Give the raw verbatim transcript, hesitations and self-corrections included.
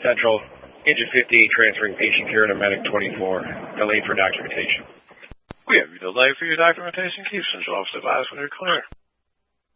Central, Engine fifty-eight transferring patient care to Medic twenty-four, delayed for documentation. We have you delayed for your documentation. Keep Central Officer advised when you're clear.